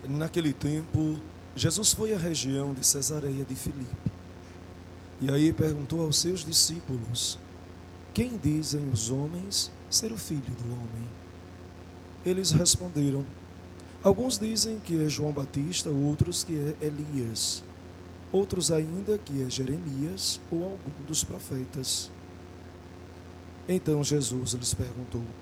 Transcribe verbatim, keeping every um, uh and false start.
Naquele tempo, Jesus foi à região de Cesareia de Filipe. E aí perguntou aos seus discípulos: quem dizem os homens ser o Filho do Homem? Eles responderam: alguns dizem que é João Batista, outros que é Elias, outros ainda que é Jeremias ou algum dos profetas. Então Jesus lhes perguntou: